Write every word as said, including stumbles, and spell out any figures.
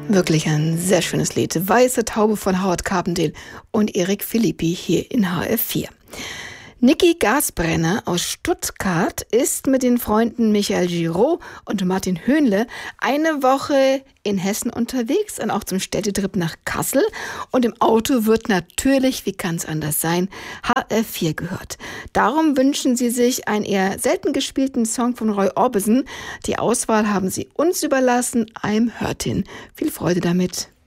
Wirklich ein sehr schönes Lied. Weiße Taube von Howard Carpendale und Eric Philippi hier in H F vier. Niki Gasbrenner aus Stuttgart ist mit den Freunden Michael Giraud und Martin Höhnle eine Woche in Hessen unterwegs und auch zum Städtetrip nach Kassel. Und im Auto wird natürlich, wie kann es anders sein, H F vier gehört. Darum wünschen sie sich einen eher selten gespielten Song von Roy Orbison. Die Auswahl haben sie uns überlassen. I'm Hurtin'. Viel Freude damit.